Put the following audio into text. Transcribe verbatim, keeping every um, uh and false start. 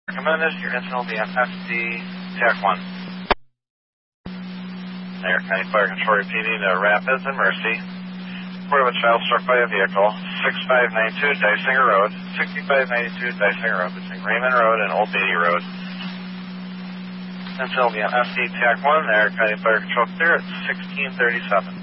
Recommended, your incident will be on S D TAC one. There, County Fire Control repeating to Rapids and Mercy. Report of a child struck by a vehicle, six five nine two Dysinger Road, sixty-five ninety-two Dysinger Road, between Raymond Road and Old Beatty Road. Incident will be on S D TAC one, there, County Fire Control clear at sixteen thirty-seven.